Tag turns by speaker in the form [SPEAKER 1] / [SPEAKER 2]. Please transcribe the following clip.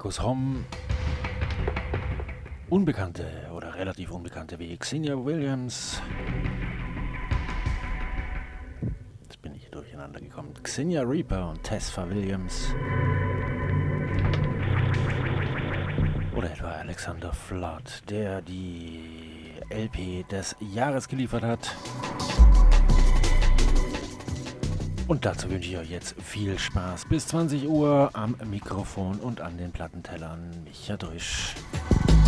[SPEAKER 1] Markus Homm, Unbekannte oder relativ Unbekannte wie Xenia Williams. Jetzt bin ich hier durcheinander gekommen. Xenia Reaper und Tesfa Williams. Oder etwa Alexander Flood, der die LP des Jahres geliefert hat. Und dazu wünsche ich euch jetzt viel Spaß. Bis 20 Uhr am Mikrofon und an den Plattentellern. Micha Drüsch.